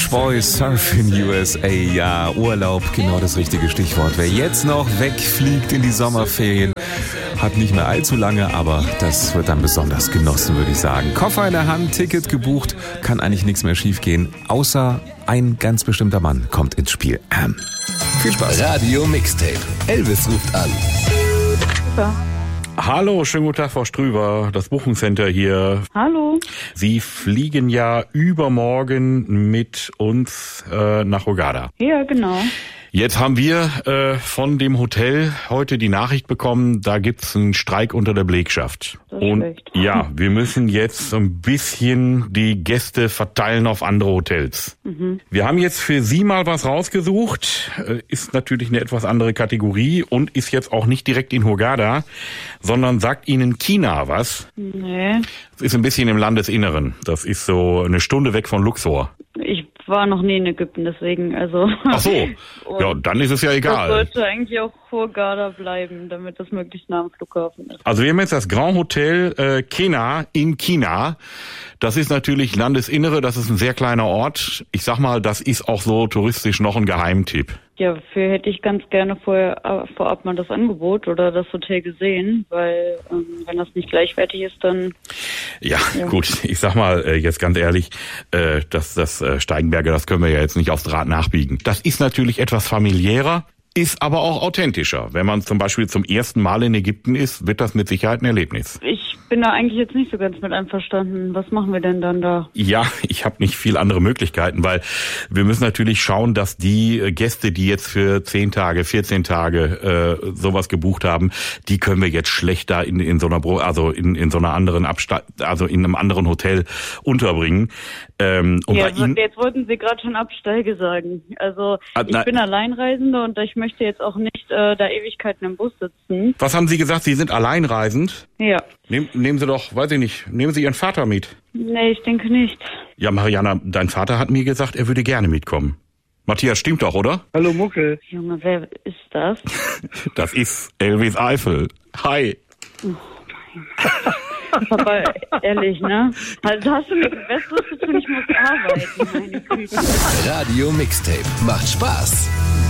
Boys, Surf in USA, ja, Urlaub, genau das richtige Stichwort. Wer jetzt noch wegfliegt in die Sommerferien, hat nicht mehr allzu lange, aber das wird dann besonders genossen, würde ich sagen. Koffer in der Hand, Ticket gebucht, kann eigentlich nichts mehr schiefgehen, außer ein ganz bestimmter Mann kommt ins Spiel. Viel Spaß. Radio Mixtape. Elvis ruft an. Super. Hallo, schönen guten Tag, Frau Strüber, das Buchungscenter hier. Hallo. Sie fliegen ja übermorgen mit uns nach Hurghada. Ja, genau. Jetzt haben wir von dem Hotel heute die Nachricht bekommen, da gibt's einen Streik unter der Belegschaft. Das ist Und schlecht. ja, wir müssen jetzt so ein bisschen die Gäste verteilen auf andere Hotels. Wir haben jetzt für Sie mal was rausgesucht, ist natürlich eine etwas andere Kategorie und ist jetzt auch nicht direkt in Hurghada, sondern sagt Ihnen China was? Nee. Das ist ein bisschen im Landesinneren. Das ist so eine Stunde weg von Luxor. Ich war noch nie in Ägypten, deswegen, also. Ach so, ja, dann ist es ja Das egal. sollte eigentlich auch Hurghada bleiben, damit das möglichst nah am Flughafen ist. Also wir haben jetzt das Grand Hotel Kena in China. Das ist natürlich Landesinnere, das ist ein sehr kleiner Ort. Ich sag mal, das ist auch so touristisch noch ein Geheimtipp. Ja, dafür hätte ich ganz gerne vorab mal das Angebot oder das Hotel gesehen, weil wenn das nicht gleichwertig ist, dann... Ja, gut, ich sag mal jetzt ganz ehrlich, das Steigenberger, das können wir ja jetzt nicht aufs Rad nachbiegen. Das ist natürlich etwas familiärer, ist aber auch authentischer. Wenn man zum Beispiel zum ersten Mal in Ägypten ist, wird das mit Sicherheit ein Erlebnis. Ich bin da eigentlich jetzt nicht so ganz mit einverstanden. Was machen wir denn dann da? Ja, ich habe nicht viel andere Möglichkeiten, weil wir müssen natürlich schauen, dass die Gäste, die jetzt für 10 Tage, 14 Tage sowas gebucht haben, die können wir jetzt schlechter in so einer anderen also in einem anderen Hotel unterbringen. Jetzt wollten Sie gerade schon Absteige sagen. Also ich bin Alleinreisende und ich möchte jetzt auch nicht da Ewigkeiten im Bus sitzen. Was haben Sie gesagt? Sie sind alleinreisend? Ja. Nehmen Sie doch, weiß ich nicht, nehmen Sie Ihren Vater mit. Nee, ich denke nicht. Ja, Mariana, dein Vater hat mir gesagt, er würde gerne mitkommen. Matthias, stimmt doch, oder? Hallo Muckel. Junge, wer ist das? Das ist Elvis Eifel. Hi. Aber ehrlich, ne? Also hast du nichts Besseres zu tun, ich muss arbeiten, meine Güte. Radio Mixtape. Macht Spaß.